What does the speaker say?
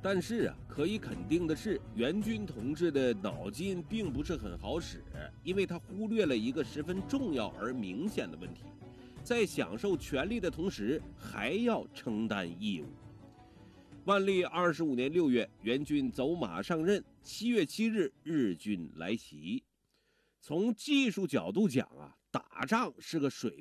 但是啊，可以肯定的是，元军同志的脑筋并不是很好使，因为他忽略了一个十分重要而明显的问题，在享受权利的同时，还要承担义务。万历25年6月，元军走马上任，7月7日，日军来袭。从技术角度讲啊，打仗是个水